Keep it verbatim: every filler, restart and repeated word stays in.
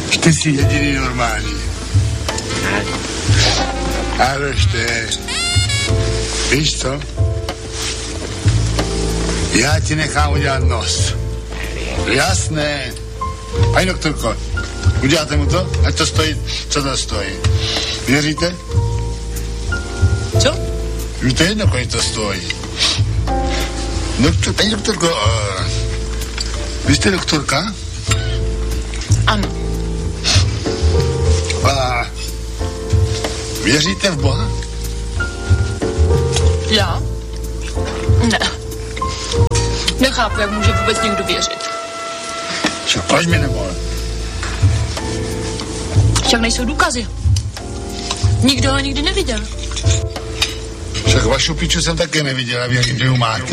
Ty jsi jediný normální. Ale ještě. Víš co? Já ti nechám udělat nos. Jasné. Pani doktorko, uděláte mu to? Ať to stojí, co to stojí. Věříte? Co? Už to jedno, kolik to stojí. Doktor, paní doktorko, uh, vy jste doktorka? Ano. A věříte v Boha? Já? Ne. Nechápu, jak může vůbec někdo věřit. Však proč mi nemohl? Však nejsou důkazy. Nikdo ho nikdy neviděl. Však vašu piču jsem také neviděl a věřím, že ju máte.